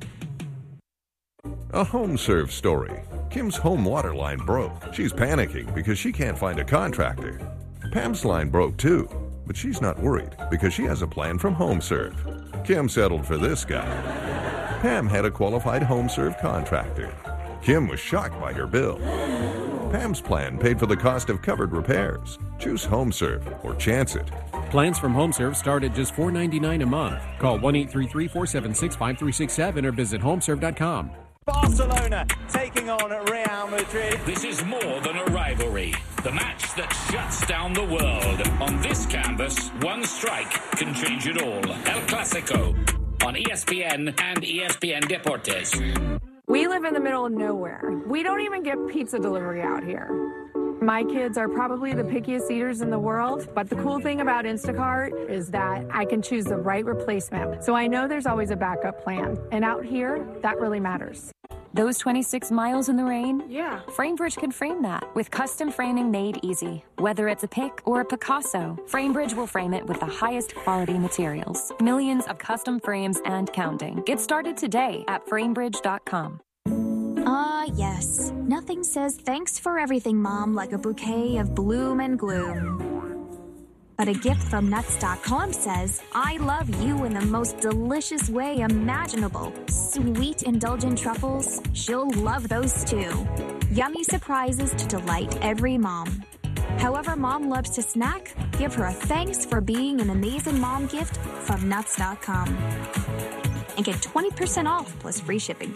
A HomeServe story. Kim's home water line broke. She's panicking because she can't find a contractor. Pam's line broke too, but she's not worried because she has a plan from HomeServe. Kim settled for this guy. Pam had a qualified HomeServe contractor. Kim was shocked by her bill. Pam's plan paid for the cost of covered repairs. Choose HomeServe or chance it. Plans from HomeServe start at just four dollars and ninety-nine cents a month. Call one eight three three, four seven six, five three six seven or visit homeserve dot com. Barcelona taking on Real Madrid. This is more than a rivalry. The match that shuts down the world. On this canvas, one strike can change it all. El Clasico on E S P N and E S P N Deportes. We live in the middle of nowhere. We don't even get pizza delivery out here. My kids are probably the pickiest eaters in the world, but the cool thing about Instacart is that I can choose the right replacement. So I know there's always a backup plan. And out here, that really matters. Those twenty-six miles in the rain? Yeah. FrameBridge can frame that with custom framing made easy. Whether it's a pick or a Picasso, FrameBridge will frame it with the highest quality materials. Millions of custom frames and counting. Get started today at framebridge dot com. Ah, yes. Nothing says thanks for everything, Mom, like a bouquet of bloom and gloom. But a gift from nuts dot com says, I love you in the most delicious way imaginable. Sweet, indulgent truffles, she'll love those too. Yummy surprises to delight every mom. However Mom loves to snack, give her a thanks for being an amazing mom gift from nuts dot com. And get twenty percent off plus free shipping.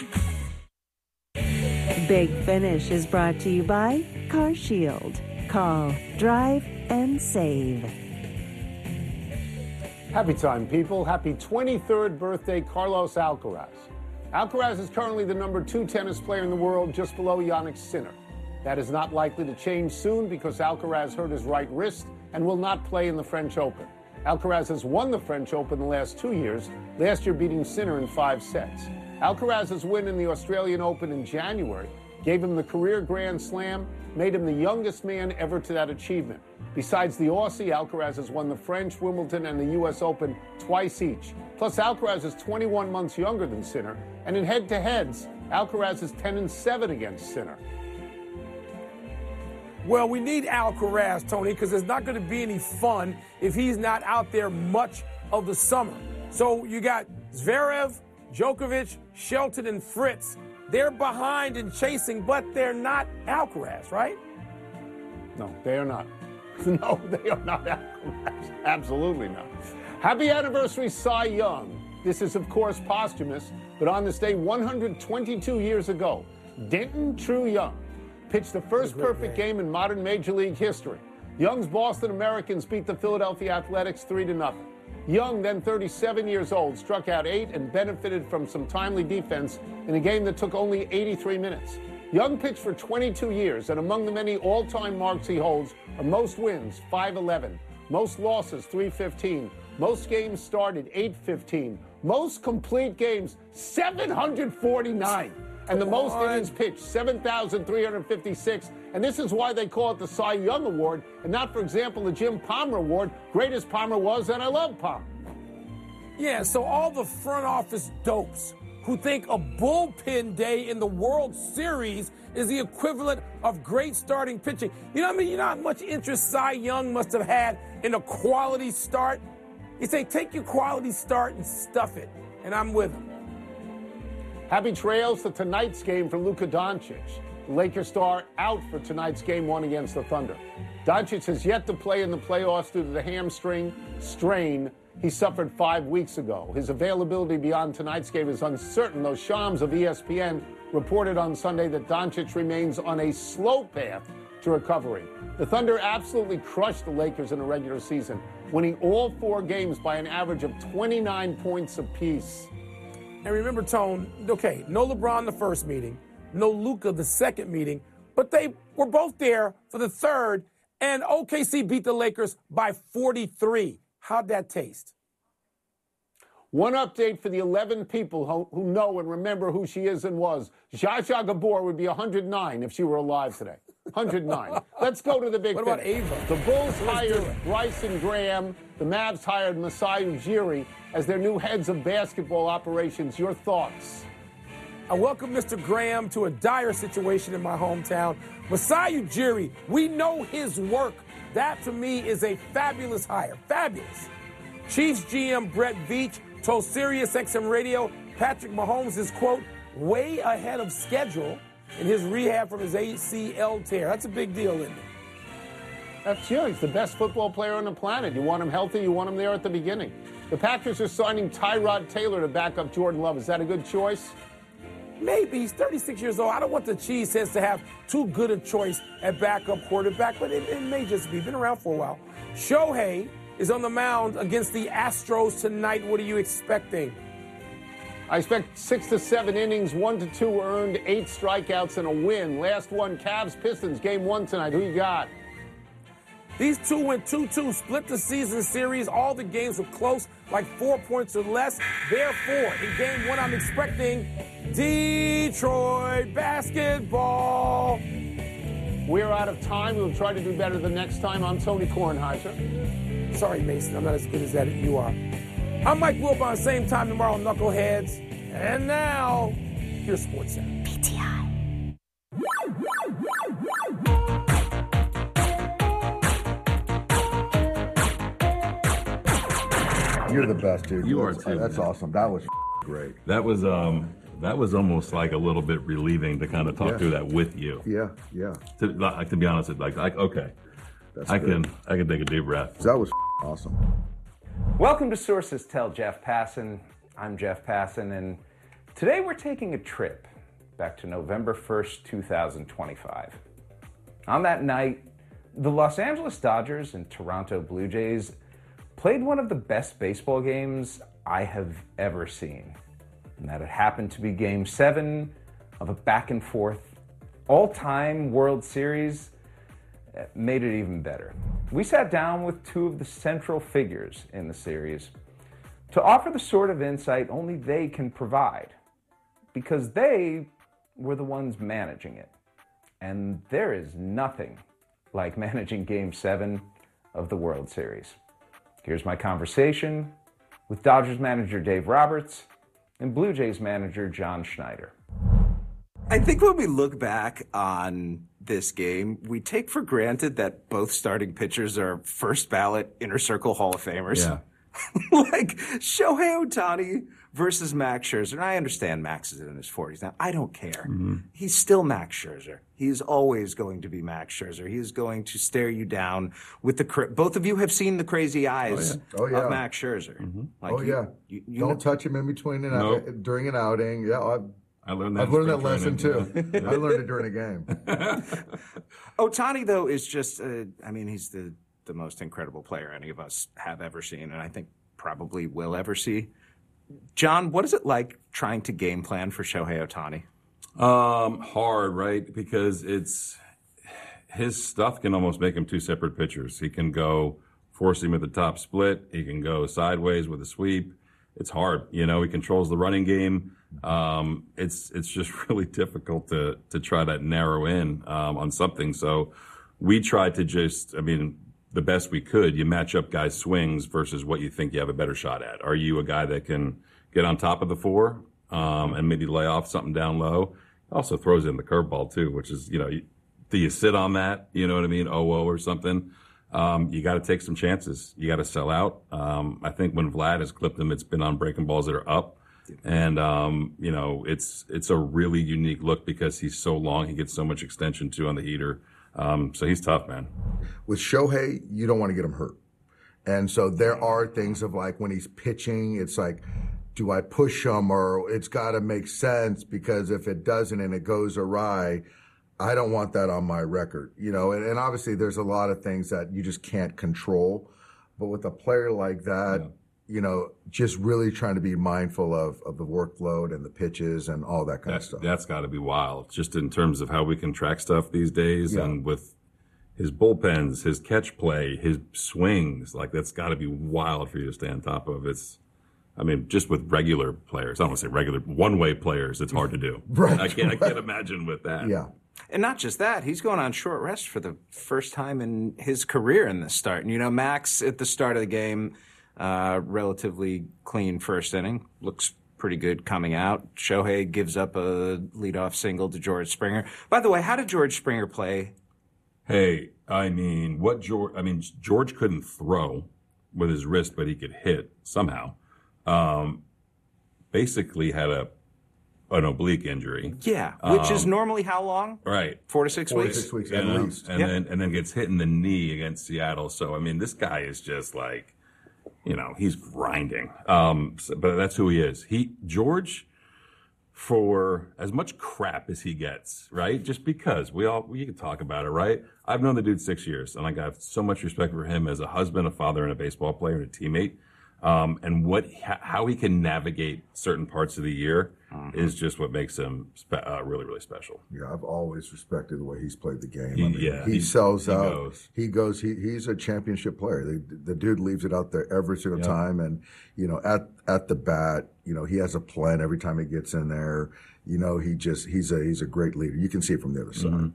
Big Finish is brought to you by CarShield. Call, drive, and save. Happy time, people. Happy twenty-third birthday, Carlos Alcaraz. Alcaraz is currently the number two tennis player in the world, just below Jannik Sinner. That is not likely to change soon because Alcaraz hurt his right wrist and will not play in the French Open. Alcaraz has won the French Open the last two years, last year beating Sinner in five sets. Alcaraz's win in the Australian Open in January gave him the career Grand Slam, made him the youngest man ever to that achievement. Besides the Aussie, Alcaraz has won the French, Wimbledon, and the U S Open twice each. Plus, Alcaraz is twenty-one months younger than Sinner, and in head-to-heads, Alcaraz is ten and seven against Sinner. Well, we need Alcaraz, Tony, because there's not going to be any fun if he's not out there much of the summer. So you got Zverev, Djokovic, Shelton, and Fritz. They're behind and chasing, but they're not Alcaraz, right? No, they are not. No, they are not Alcaraz. Absolutely not. Happy anniversary, Cy Young. This is, of course, posthumous, but on this day one hundred twenty-two years ago, Denton True Young pitched the first perfect game in modern Major League history. Young's Boston Americans beat the Philadelphia Athletics three to nothing. Young, then thirty-seven years old, struck out eight and benefited from some timely defense in a game that took only eighty-three minutes. Young pitched for twenty-two years, and among the many all-time marks he holds are most wins, five eleven, most losses, three fifteen, most games started, eight fifteen, most complete games, seven hundred forty-nine, and the most innings pitched, seven thousand three hundred fifty-six, and this is why they call it the Cy Young Award, and not, for example, the Jim Palmer Award. Greatest Palmer was, and I love Palmer. Yeah, so all the front office dopes who think a bullpen day in the World Series is the equivalent of great starting pitching. You know what I mean? You know how much interest Cy Young must have had in a quality start? You say, take your quality start and stuff it, and I'm with him. Happy trails to tonight's game for Luka Doncic. The Lakers star out for tonight's game one against the Thunder. Doncic has yet to play in the playoffs due to the hamstring strain he suffered five weeks ago. His availability beyond tonight's game is uncertain, though Shams of E S P N reported on Sunday that Doncic remains on a slow path to recovery. The Thunder absolutely crushed the Lakers in the regular season, winning all four games by an average of twenty-nine points apiece. And remember, Tone, okay, no LeBron the first meeting, no Luka the second meeting, but they were both there for the third, and O K C beat the Lakers by forty-three. How'd that taste? One update for the eleven people who, who know and remember who she is and was. Zsa Zsa Gabor would be one hundred nine if she were alive today. one hundred nine. Let's go to the big What thing. about Ava? The Bulls Let's hired Bryson Graham. The Mavs hired Masai Ujiri as their new heads of basketball operations. Your thoughts? I welcome Mister Graham to a dire situation in my hometown. Masai Ujiri, we know his work. That, to me, is a fabulous hire. Fabulous. Chiefs G M Brett Veach told SiriusXM Radio Patrick Mahomes is, quote, way ahead of schedule in his rehab from his A C L tear. That's a big deal, isn't it? That's yeah, he's the best football player on the planet. You want him healthy, you want him there at the beginning. The Packers are signing Tyrod Taylor to back up Jordan Love. Is that a good choice? Maybe. He's thirty-six years old. I don't want the Chiefs heads to have too good a choice at backup quarterback, but it, it may just be. Been around for a while. Shohei is on the mound against the Astros tonight. What are you expecting? I expect six to seven innings, one to two earned, eight strikeouts, and a win. Last one, Cavs Pistons, game one tonight. Who you got? These two went two two, split the season series. All the games were close, like four points or less. Therefore, in game one, I'm expecting Detroit basketball. We're out of time. We'll try to do better the next time. I'm Tony Kornheiser. Sorry, Mason. I'm not as good as that you are. I'm Mike Wilbon. Same time tomorrow, Knuckleheads. And now, here's Sports Center. P T I. You're the best, dude. You are That's- too. That's man. awesome. That was great. That was um that was almost like a little bit relieving to kind of talk Yeah. through that with you. Yeah, yeah. To, like, to be honest, like, like okay, That's I good. can I can take a deep breath. That was awesome. Welcome to Sources Tell Jeff Passan. I'm Jeff Passan, and today we're taking a trip back to November first, two thousand twenty-five. On that night, the Los Angeles Dodgers and Toronto Blue Jays played one of the best baseball games I have ever seen. And that it happened to be game seven of a back and forth all-time World Series made it even better. We sat down with two of the central figures in the series to offer the sort of insight only they can provide, because they were the ones managing it. And there is nothing like managing Game seven of the World Series. Here's my conversation with Dodgers manager Dave Roberts and Blue Jays manager John Schneider. I think when we look back on this game, we take for granted that both starting pitchers are first ballot Inner Circle Hall of Famers. Yeah. Like Shohei Ohtani versus Max Scherzer. And I understand Max is in his forties now. I don't care. Mm-hmm. He's still Max Scherzer. He's always going to be Max Scherzer. He is going to stare you down with the cra- both of you have seen the crazy eyes Oh, yeah. of Max Scherzer. Mm-hmm. Like oh you- yeah. you- you Don't know- touch him in between and Nope. out, during an outing. Yeah, I've, I learned that. I've learned that in lesson spring too. training. I learned it during a game. Ohtani, though, is just, uh, I mean, he's the, the most incredible player any of us have ever seen, and I think probably will ever see. John, what is it like trying to game plan for Shohei Ohtani? Um, hard, right? Because it's his stuff can almost make him two separate pitchers. He can go force him at the top split. He can go sideways with a sweep. It's hard, you know. He controls the running game. Um, it's it's just really difficult to to try to narrow in um, on something. So we tried to just, I mean, the best we could. You match up guys' swings versus what you think you have a better shot at. Are you a guy that can get on top of the four um, and maybe lay off something down low? Also throws in the curveball too, which is, you know, you, do you sit on that? You know what I mean? oh oh or something. Um, you got to take some chances. You got to sell out. Um, I think when Vlad has clipped them, it's been on breaking balls that are up. And, um, you know, it's it's a really unique look because he's so long. He gets so much extension, too, on the heater. Um, so he's tough, man. With Shohei, you don't want to get him hurt. And so there are things of like when he's pitching, it's like, do I push him, or it's got to make sense, because if it doesn't and it goes awry, I don't want that on my record, you know. And, and obviously there's a lot of things that you just can't control. But with a player like that, yeah. you know, just really trying to be mindful of, of the workload and the pitches and all that kind that, of stuff. That's got to be wild, just in terms of how we can track stuff these days. Yeah. And with his bullpens, his catch play, his swings, like that's got to be wild for you to stay on top of. It's, I mean, just with regular players, I don't want to say regular, one-way players, it's hard to do. Right. I can't, I can't imagine with that. Yeah. And not just that, he's going on short rest for the first time in his career in this start. And, you know, Max at the start of the game, uh, relatively clean first inning, looks pretty good coming out. Shohei gives up a leadoff single to George Springer. By the way, how did George Springer play? Hey, I mean, what George, I mean, George couldn't throw with his wrist, but he could hit somehow. Um, basically had a an oblique injury. Yeah, which um, is normally how long? Right. Four to six Four weeks? to six weeks You at know, least. And Yeah. then and then gets hit in the knee against Seattle. So I mean, this guy is just like, you know, he's grinding. Um, so- but that's who he is. He George, for as much crap as he gets, right? Just because we all we can talk about it, right? I've known the dude six years, and I got so much respect for him as a husband, a father, and a baseball player, and a teammate. Um, and what how he can navigate certain parts of the year Mm-hmm. is just what makes him spe- uh, really, really special. Yeah, I've always respected the way he's played the game. He- I mean, yeah, he, he- sells he out. goes. He goes. He, he's a championship player. The, the dude leaves it out there every single Yeah. time, and you know, at at the bat, you know, he has a plan every time he gets in there. You know, he just he's a he's a great leader. You can see it from the other side. Mm-hmm.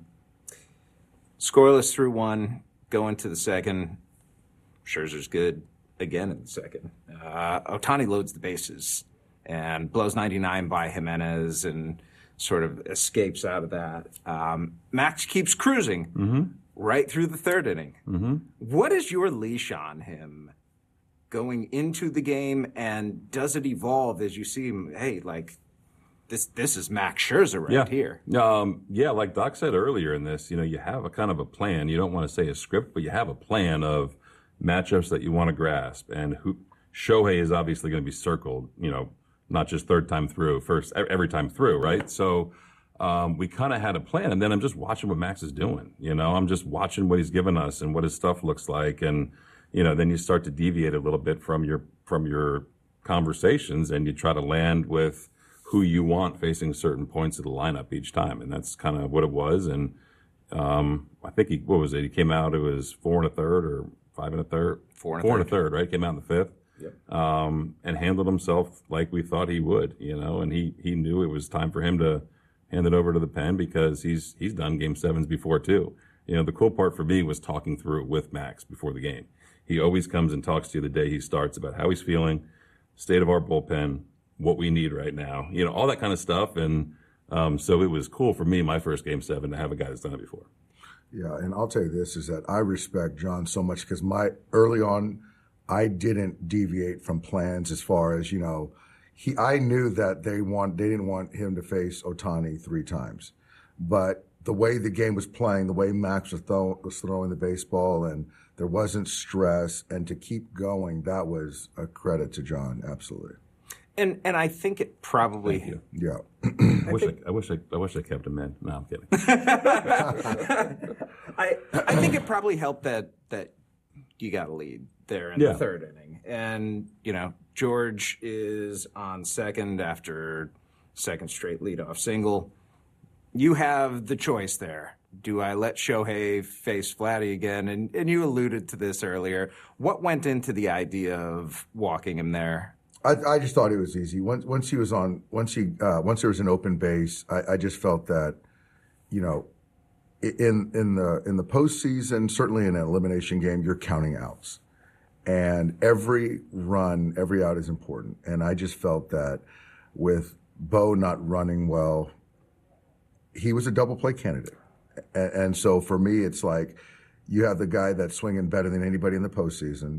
Scoreless through one, going to the second. Scherzer's good again in the second. Uh, Ohtani loads the bases and blows ninety-nine by Jimenez and sort of escapes out of that. Um, Max keeps cruising Mm-hmm. right through the third inning. Mm-hmm. What is your leash on him going into the game, and does it evolve as you see him? Hey, like this, this is Max Scherzer right yeah. here. Um, yeah, like Doc said earlier in this, you know, you have a kind of a plan. You don't want to say a script, but you have a plan of matchups that you want to grasp. And who Shohei is obviously going to be circled, you know, not just third time through, first every time through, right? So um, we kind of had a plan, and then I'm just watching what Max is doing. You know, I'm just watching what he's given us and what his stuff looks like, and you know, then you start to deviate a little bit from your from your conversations, and you try to land with who you want facing certain points of the lineup each time, and that's kind of what it was. And um, I think he what was it? He came out. It was four and a third or five and a third. Four and a four third. and a third, right? Came out in the fifth. Yep. Um, and handled himself like we thought he would, you know, and he, he knew it was time for him to hand it over to the pen because he's he's done game sevens before too. You know, the cool part for me was talking through it with Max before the game. He always comes and talks to you the day he starts about how he's feeling, state of our bullpen, what we need right now, you know, all that kind of stuff. And um, so it was cool for me, my first game seven, to have a guy that's done it before. Yeah, and I'll tell you this is that I respect John so much because my early on, I didn't deviate from plans as far as, you know, he, I knew that they want, they didn't want him to face Ohtani three times, but the way the game was playing, the way Max was, throw, was throwing the baseball, and there wasn't stress, and to keep going, that was a credit to John, absolutely. And and I think it probably yeah. I wish I, I wish I, I wish I kept him in. No, I'm kidding. I I think it probably helped that that you got a lead there in Yeah. the third inning, and you know George is on second after second straight leadoff single. You have the choice there. Do I let Shohei face Vladdy again? And and you alluded to this earlier. What went into the idea of walking him there? I, I just thought it was easy. Once once he was on, once he uh, once there was an open base, I, I just felt that, you know, in in the in the postseason, certainly in an elimination game, you're counting outs, and every run, every out is important. And I just felt that with Bo not running well, he was a double play candidate. And, and so for me, it's like you have the guy that's swinging better than anybody in the postseason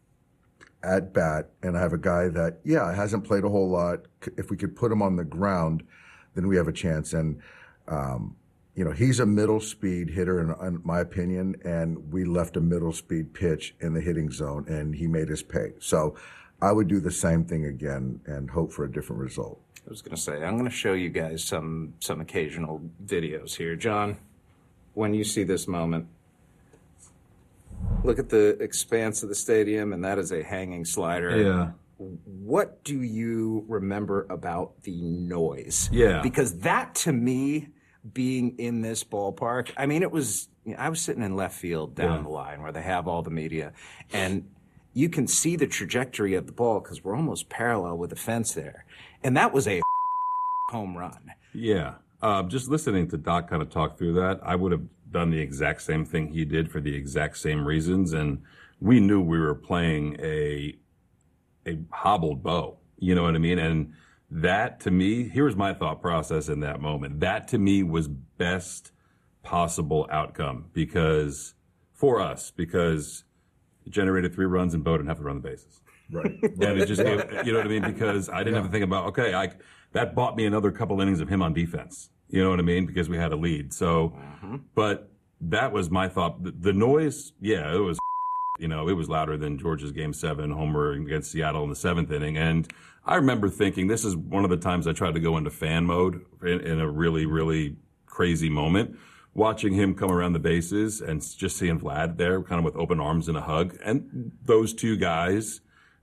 at bat, and I have a guy that, yeah, hasn't played a whole lot. If we could put him on the ground, then we have a chance. And, um, you know, he's a middle speed hitter, in, in my opinion, and we left a middle speed pitch in the hitting zone, and he made us pay. So I would do the same thing again and hope for a different result. I was going to say, I'm going to show you guys some some occasional videos here. John, when you see this moment, look at the expanse of the stadium, and that is a hanging slider. Yeah. What do you remember about the noise? Yeah. Because that, to me, being in this ballpark, I mean, it was, you know, I was sitting in left field down Yeah. the line where they have all the media, and you can see the trajectory of the ball because we're almost parallel with the fence there. And that was a home run. Yeah. Uh, just listening to Doc kind of talk through that, I would have done the exact same thing he did for the exact same reasons. And we knew we were playing a a hobbled Bo. You know what I mean? And that, to me, here's my thought process in that moment. That, to me, was best possible outcome because for us, because it generated three runs and Bo didn't have to run the bases. Right. And it just, gave, you know what I mean? Because I didn't have to think about, okay, I, that bought me another couple innings of him on defense. You know what I mean? Because we had a lead. So, Mm-hmm. but that was my thought. The, the noise, yeah, it was, you know, it was louder than George's game seven homer against Seattle in the seventh inning. And I remember thinking, this is one of the times I tried to go into fan mode in, in a really, really crazy moment. Watching him come around the bases and just seeing Vlad there kind of with open arms and a hug. And those two guys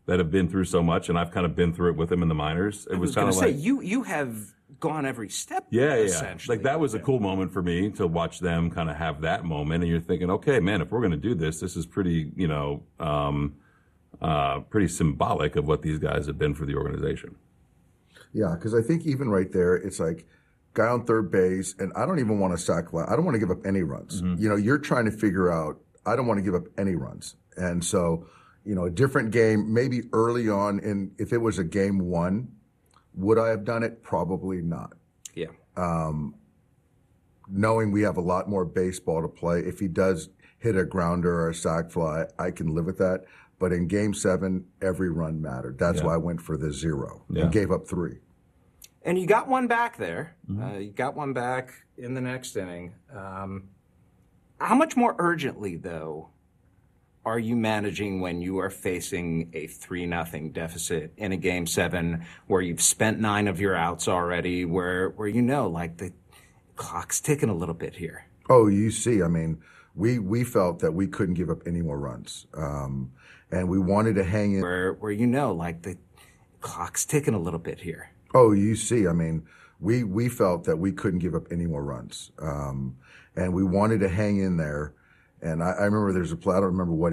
that have been through so much, and I've kind of been through it with them in the minors. It I was, was kind going of to say, like you, you have gone every step. yeah, yeah. essentially. Like that was a cool moment for me to watch them kind of have that moment, and you're thinking, okay, man, if we're going to do this, this is pretty, you know, um, uh, pretty symbolic of what these guys have been for the organization. Yeah, because I think even right there, it's like guy on third base, and I don't even want to sack. I don't want to give up any runs. Mm-hmm. You know, you're trying to figure out. I don't want to give up any runs, and so you know, a different game, maybe early on. In if it was a game one, would I have done it? Probably not. Yeah. Um, knowing we have a lot more baseball to play, if he does hit a grounder or a sac fly, I can live with that. But in game seven, every run mattered. That's Yeah. why I went for the zero Yeah. and gave up three. And you got one back there. Mm-hmm. Uh, you got one back in the next inning. Um, how much more urgently, though, are you managing when you are facing a three nothing deficit in a game seven where you've spent nine of your outs already, where, where you know, like, the clock's ticking a little bit here? Oh, you see, I mean, we, we felt that we couldn't give up any more runs. Um, and we wanted to hang in. Where, where you know, like, the clock's ticking a little bit here. Oh, you see, I mean, we, we felt that we couldn't give up any more runs. Um, and we wanted to hang in there. And I, I remember there's a play, I don't remember what